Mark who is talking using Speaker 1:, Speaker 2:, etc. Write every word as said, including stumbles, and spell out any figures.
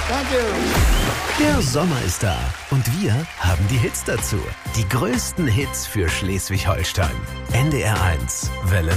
Speaker 1: Danke.
Speaker 2: Der Sommer ist da und wir haben die Hits dazu. Die größten Hits für Schleswig-Holstein. N D R eins Welle